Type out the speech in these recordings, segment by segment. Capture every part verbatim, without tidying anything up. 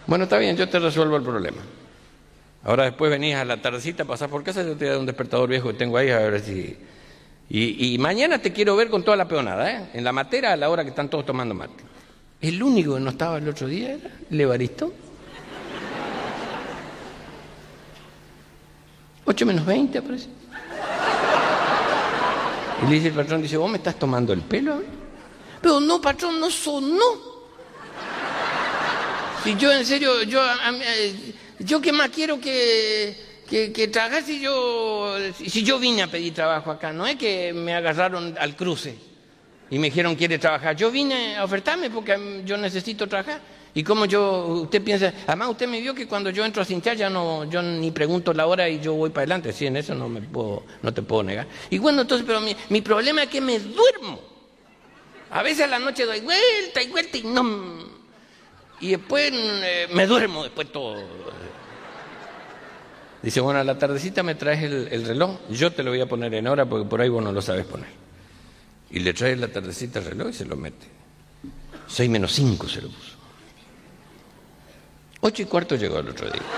Bueno, está bien, yo te resuelvo el problema. Ahora después venís a la tardecita, pasás por casa, yo te voy a dar un despertador viejo que tengo ahí, a ver si... Y, y mañana te quiero ver con toda la peonada, ¿eh? En la matera a la hora que están todos tomando mate. El único que no estaba el otro día era el Evaristo. ocho menos veinte, aparece. Y le dice el patrón, dice, ¿vos me estás tomando el pelo? Pero no, patrón, no sonó. Si yo, en serio, yo, a, a, yo qué más quiero que, que, que trabajar si yo, si yo vine a pedir trabajo acá. No es que me agarraron al cruce y me dijeron, ¿quiere trabajar? Yo vine a ofertarme porque yo necesito trabajar. Y como yo, usted piensa, además usted me vio que cuando yo entro a cinchar ya no, yo ni pregunto la hora y yo voy para adelante. Sí, en eso no me puedo, no te puedo negar. Y bueno, entonces, pero mi, mi problema es que me duermo. A veces a la noche doy vuelta y vuelta y no... Y después eh, me duermo, después todo. Dice, bueno, a la tardecita me traes el, el reloj, yo te lo voy a poner en hora porque por ahí vos no lo sabes poner. Y le traes la tardecita el reloj y se lo mete. Seis menos cinco se lo puso. Ocho y cuarto llegó el otro día.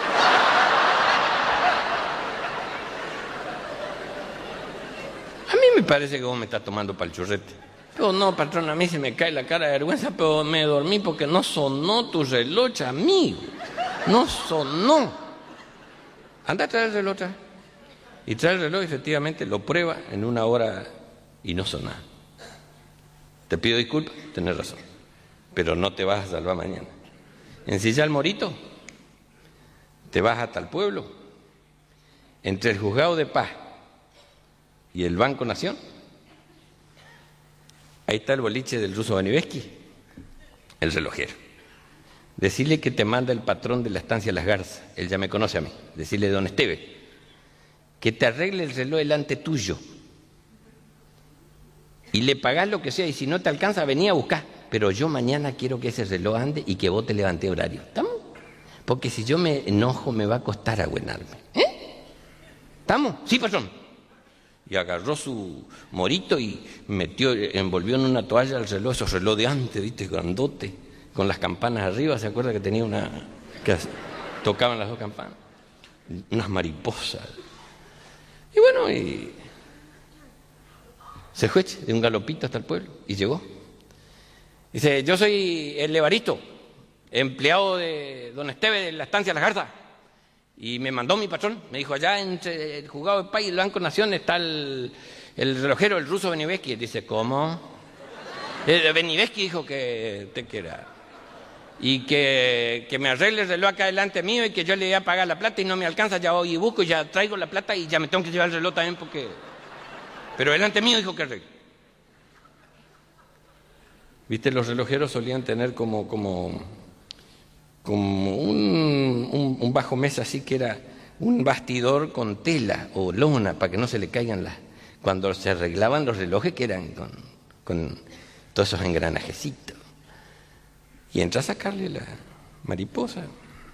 A mí me parece que vos me estás tomando pa'l churrete. Pero no, patrón, a mí se me cae la cara de vergüenza, pero me dormí porque no sonó tu reloj, amigo. No sonó. Anda a traer el reloj, trae. Y trae el reloj, efectivamente, lo prueba en una hora y no sonó. Te pido disculpas, tenés razón. Pero no te vas a salvar mañana. Ensilla el morito, te vas hasta el pueblo, entre el juzgado de paz y el Banco Nación. Ahí está el boliche del ruso Baniveski, el relojero. Decirle que te manda el patrón de la estancia Las Garzas, él ya me conoce a mí. Decirle, don Esteve, que te arregle el reloj delante tuyo. Y le pagás lo que sea, y si no te alcanza, vení a buscar. Pero yo mañana quiero que ese reloj ande y que vos te levantes horario. ¿Estamos? Porque si yo me enojo, me va a costar agüenarme. ¿Eh? ¿Estamos? Sí, patrón. Y agarró su morito y metió, envolvió en una toalla el reloj, esos reloj de antes, ¿viste? Grandote, con las campanas arriba. ¿Se acuerda que tenía una... que tocaban las dos campanas? Unas mariposas. Y bueno, y... se fue de un galopito hasta el pueblo y llegó. Dice, yo soy el Evaristo, empleado de don Esteve de la estancia Las Garzas. Y me mandó mi patrón, me dijo, allá entre el juzgado de paz y el Banco Nación está el, el relojero, el ruso Baniveski. Dice, ¿cómo? El Baniveski dijo que te quiera. Y que, que me arregle el reloj acá delante mío y que yo le voy a pagar la plata y no me alcanza, ya voy y busco y ya traigo la plata y ya me tengo que llevar el reloj también porque... Pero delante mío dijo que arregle. Viste, los relojeros solían tener como... como como un, un, un bajo mesa así que era un bastidor con tela o lona para que no se le caigan las... Cuando se arreglaban los relojes que eran con, con todos esos engranajecitos. Y entra a sacarle la mariposa.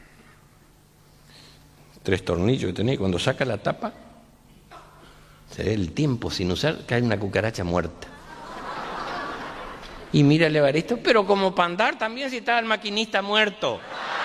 Tres tornillos que tenía y cuando saca la tapa, se ve el tiempo sin usar, cae una cucaracha muerta. Y mira el Evaristo, pero como para andar también si estaba el maquinista muerto.